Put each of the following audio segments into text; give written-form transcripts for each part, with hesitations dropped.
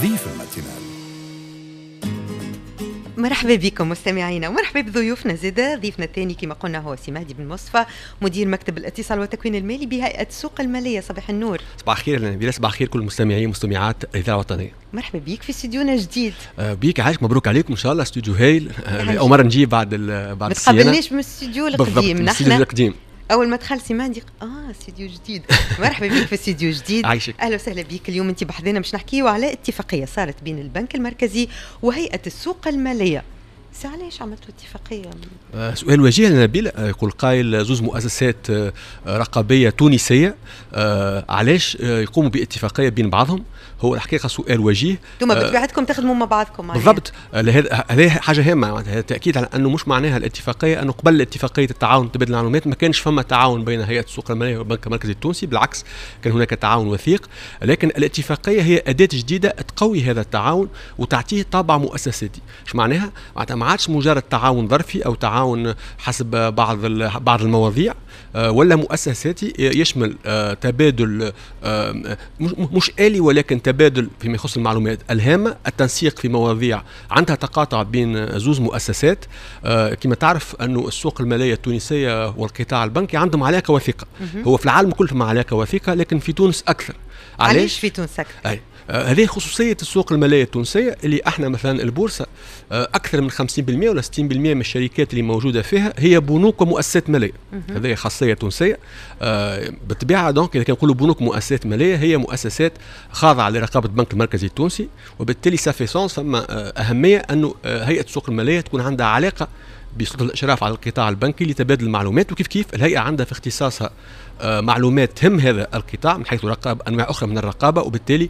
ضيف الماتينال. مرحبا بكم مستمعينا ومرحبا بضيوفنا زاده. ضيفنا الثاني كما قلنا هو سي مهدي بن مصطفى، مدير مكتب الاتصال والتكوين المالي بهيئة السوق المالية. صباح النور. صباح الخير نبيل، صباح الخير كل المستمعين ومستمعات الإذاعة الوطنية. مرحبا بيك في استوديونا جديد. بيك عايش، مبروك عليكم ان شاء الله. استوديو هايل، اول مره نجي بعد الصيانه. ما تقبلناش من الاستوديو القديم. نحن اول ما دخل سي مهدي استوديو جديد. مرحبا بك في استوديو جديد. عايشك. اهلا وسهلا بك. اليوم انت بحضنا باش نحكيو على اتفاقيه صارت بين البنك المركزي وهيئه السوق الماليه. علاش عملتوا اتفاقيه؟ سؤال وجيه لنبيل. يقول قائل زوز مؤسسات رقابيه تونسيه، علاش يقوموا باتفاقيه بين بعضهم؟ هو الحقيقه سؤال وجيه. انتم بطبيعتكم تخدموا مع بعضكم بالضبط. هذه حاجه هامه، معناتها تاكيد على انه مش معناها الاتفاقيه انه قبل اتفاقيه التعاون تبادل المعلومات ما كانش فما تعاون بين هيئه السوق الماليه والبنك المركزي التونسي، بالعكس كان هناك تعاون وثيق. لكن الاتفاقيه هي اداه جديده تقوي هذا التعاون وتعطيه طابع مؤسساتي. ايش معناها؟ معناتها ما عادش مجرد تعاون ظرفي او تعاون حسب بعض المواضيع، ولا مؤسساتي يشمل تبادل مش آلي ولكن تبادل فيما يخص المعلومات الهامة، التنسيق في مواضيع عندها تقاطع بين زوز مؤسسات. كما تعرف أنه السوق المالية التونسية والقطاع البنكي عندهم علاقة وثيقة. هو في العالم كله ما علاقة وثيقة، لكن في تونس أكثر. علاش في تونس أكثر؟ هذه خصوصية السوق المالية التونسية، اللي احنا مثلا البورصة أكثر من 50% ولا 60% من الشركات اللي موجودة فيها هي بنوك ومؤسسات مالية. هذه خاصية تونسية. بالطبيعة دونك إذا كان نقولوا بنوك مؤسسات مالية هي مؤسسات خاضعة لرقابة البنك المركزي التونسي، وبالتالي سافي سونس فما أهمية أنه هيئة السوق المالية تكون عندها علاقة بسلطة الإشراف على القطاع البنكي لتبادل المعلومات. وكيف كيف الهيئة عندها في اختصاصها معلومات تهم هذا القطاع من حيث رقابة أنواع أخرى من الرقابة، وبالتالي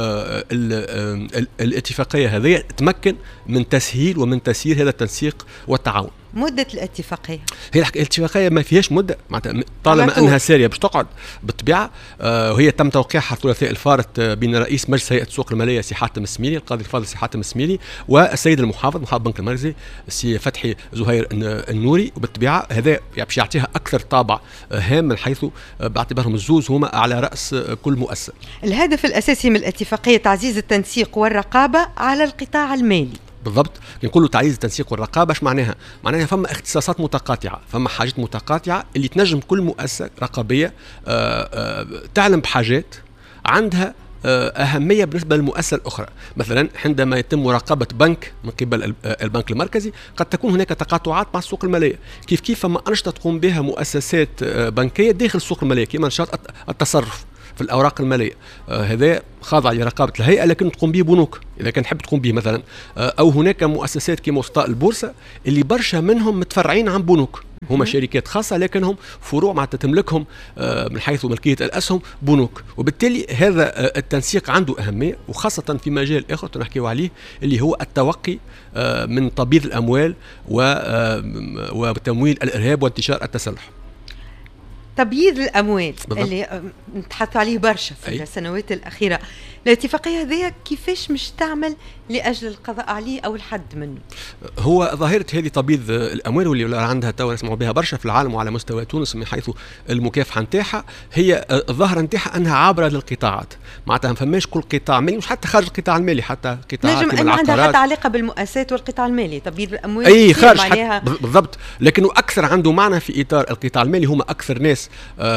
الاتفاقية هذه تمكن من تسهيل ومن تسيير هذا التنسيق والتعاون. مدة الاتفاقية هي الاتفاقية ما فيهاش مدة، طالما أنها سارية باش تقعد بالطبيعة. وهي تم توقيعها الثلاثاء الفارط بين رئيس مجلس هيئة السوق المالية سي حاتم السميلي، القاضي الفاضل سي حاتم السميلي، والسيد محافظ البنك المركزي سي فتحي زهير النوري. وبالطبيعة هذا باش يعطيها أكثر طابع هام من حيث باعتبارهم الزوز هما على رأس كل مؤسسة. الهدف الأساسي من الاتفاقية تعزيز التنسيق والرقابة على القطاع المالي. بالضبط. نقولوا تعزيز التنسيق والرقابه ايش معناها؟ معناها فما اختصاصات متقاطعه، فما حاجات متقاطعه اللي تنجم كل مؤسسه رقابيه تعلم بحاجات عندها أهمية بالنسبة للمؤسسة الأخرى. مثلا عندما يتم مراقبة بنك من قبل البنك المركزي قد تكون هناك تقاطعات مع السوق المالية. كيف فما أنشطة تقوم بها مؤسسات بنكية داخل السوق المالية، كما نشاط التصرف في الأوراق المالية، هذا خاضع لرقابة الهيئة لكن تقوم به بنوك إذا كان حب تقوم به مثلا. أو هناك مؤسسات كما وسطاء البورصة اللي برشا منهم متفرعين عن بنوك، هما شركات خاصة لكنهم فروع معناتها تملكهم من حيث ملكية الأسهم بنوك. وبالتالي هذا التنسيق عنده أهمية، وخاصة في مجال آخر تنحكيو عليه اللي هو التوقي من تبييض الأموال وتمويل الإرهاب وانتشار التسلح. تبييض الأموال اللي نتحدث عليه برشا في السنوات الأخيرة، الاتفاقية هذه كيفاش مش تعمل لأجل القضاء عليه أو الحد منه؟ هو ظاهرة هذه تبييض الأموال واللي عندها توا نسمعوا بها برشا في العالم وعلى مستوى تونس من حيث المكافحة نتاعها، هي الظاهرة نتاعها أنها عابرة للقطاعات. معناتها ما فماش كل قطاع مالي، مش حتى خارج القطاع المالي، حتى قطاعات نجم أن عندها حتى علاقة بالمؤسسات والقطاع المالي. تبييض الأموال أي خارج بالضبط، لكنه أكثر عنده معنى في إطار القطاع المالي، هم أكثر ناس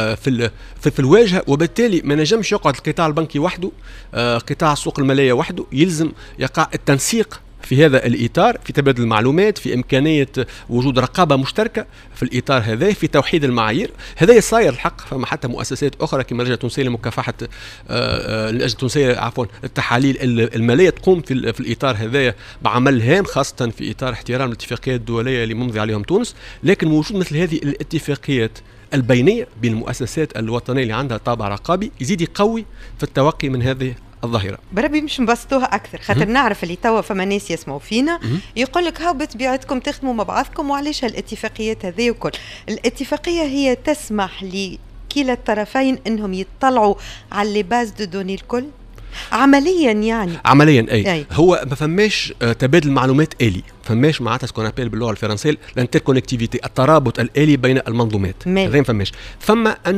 في الواجهة. وبالتالي ما نجمش يقعد القطاع البنكي وحده، قطاع السوق المالية وحده، يلزم يقع التنسيق في هذا الإطار، في تبادل المعلومات، في إمكانية وجود رقابة مشتركة في الإطار هذا، في توحيد المعايير. هذا صاير الحق. فما حتى مؤسسات أخرى كما اللجنة التونسية لمكافحة اللجنة التونسية التحاليل المالية تقوم في الإطار هذا بعمل هام، خاصة في إطار احترام الاتفاقيات الدولية اللي ممضي عليهم تونس. لكن وجود مثل هذه الاتفاقيات البينية بين المؤسسات الوطنية اللي عندها طابع رقابي يزيد يقوي في التوقي من هذه الظاهرة. بربي مش نبسطوها أكثر، خاطر نعرف اللي توا فما ناس يسمعوا فينا يقول لك هاو بطبيعتكم تخدموا مع بعضكم وعليش الاتفاقيات هذه وكل. الاتفاقية هي تسمح لكلا الطرفين أنهم يطلعوا على لي باز دو دوني الكل عمليا، يعني عمليا أي. هو ما فماش تبادل معلومات آلي، فماش معناتها سكون ابيل باللغه الفرنسيه الانتركونكتيفيتي، الترابط الآلي بين المنظومات، هذا ما فماش. فما انه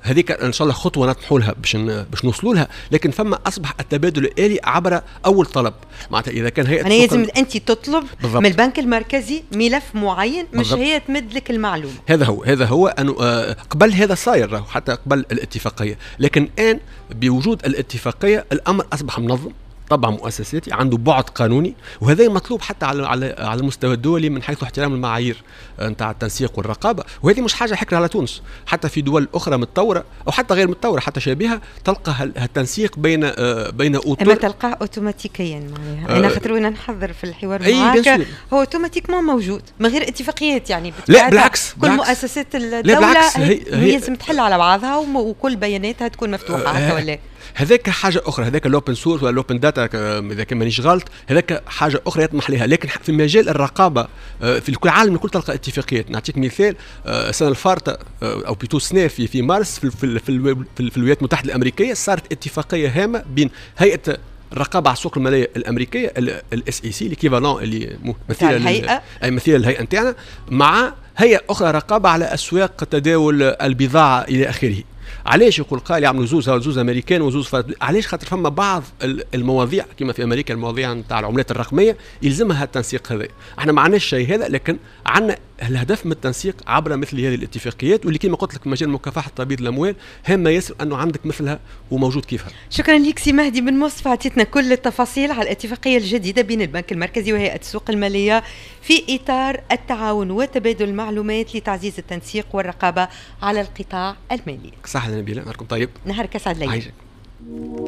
هذيك ان شاء الله خطوه نطمحوا لها باش نوصلوا لها، لكن فما اصبح التبادل الالي عبر اول طلب. معناتها اذا كان هيئه يعني لازم انت تطلب بالضبط. من البنك المركزي ملف معين، مش بالضبط. هي تمد لك المعلومه. هذا هو انه قبل هذا صاير حتى قبل الاتفاقيه، لكن الان بوجود الاتفاقيه الامر اصبح منظم طبعا مؤسساتي، عنده بعد قانوني، وهذا مطلوب حتى على المستوى الدولي من حيث احترام المعايير نتاع التنسيق والرقابه. وهذه مش حاجه حكر على تونس، حتى في دول اخرى متطوره او حتى غير متطوره حتى شبيهه تلقى التنسيق بين اطر. اما تلقاه اوتوماتيكيا معناها انا خاطر وانا نحضر في الحوار معاك هو اوتوماتيكمون موجود من غير اتفاقيات يعني. لا بالعكس، كل مؤسسات الدوله هي لازم تحل على بعضها وكل بياناتها تكون مفتوحه هكا ولا هذاك حاجه اخرى. هذاك الاوبن سورس ولا الاوبن داتا اذا كان مانيش غلط، هذاك حاجه اخرى يطمح لها. لكن في مجال الرقابه في كل عالم الكل تلقى اتفاقيات. نعطيك مثال، السنه الفارطه او بيتو سنه في مارس في الولايات المتحده الامريكيه صارت اتفاقيه هامه بين هيئه الرقابه على السوق الماليه الامريكيه الاس اي سي الايكيفالون اللي مثيره للهيئه اي مثيره للهيئه نتاعنا، مع هيئه اخرى رقابه على اسواق تداول البضاعه الى اخره. علاش يقول قال يعملوا زوز امريكان وزوز علاش؟ خاطر فما بعض المواضيع كما في امريكا المواضيع نتاع العملات الرقميه يلزمها التنسيق هذا. احنا ما عندناش شيء هذا، لكن عندنا الهدف من التنسيق عبر مثل هذه الاتفاقيات، واللي كما قلت لك في مجال مكافحه تبييض الاموال هامه ياسر انه عندك مثلها وموجود كيفها. شكرا لك سي مهدي بن مصطفى، عطيتنا كل التفاصيل على الاتفاقيه الجديده بين البنك المركزي وهيئه السوق الماليه في اطار التعاون وتبادل المعلومات لتعزيز التنسيق والرقابه على القطاع المالي. صح نبيله، نهاركم طيب. نهارك اسعد ليك.